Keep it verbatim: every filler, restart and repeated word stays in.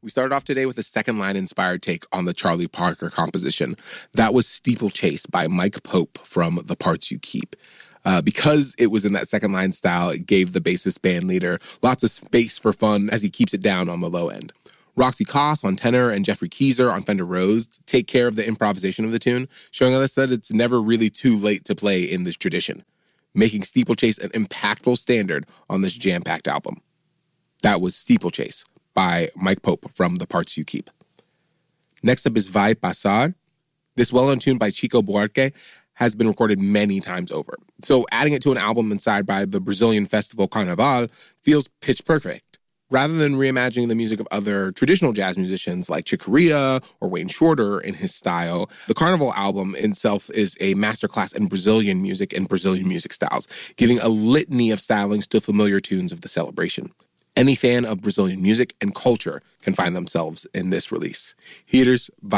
We started off today with a second line-inspired take on the Charlie Parker composition. That was Steeplechase by Mike Pope from The Parts You Keep. Uh, because it was in that second line style, it gave the bassist band leader lots of space for fun as he keeps it down on the low end. Roxy Koss on tenor and Jeffrey Keezer on Fender Rhodes take care of the improvisation of the tune, showing us that it's never really too late to play in this tradition, making Steeplechase an impactful standard on this jam-packed album. That was Steeplechase by Mike Pope from The Parts You Keep. Next up is Vai Passar. This well-known tune by Chico Buarque has been recorded many times over. So adding it to an album inspired by the Brazilian festival Carnaval feels pitch perfect. Rather than reimagining the music of other traditional jazz musicians like Chick Corea or Wayne Shorter in his style, the Carnival album itself is a masterclass in Brazilian music and Brazilian music styles, giving a litany of stylings to familiar tunes of the celebration. Any fan of Brazilian music and culture can find themselves in this release. Here's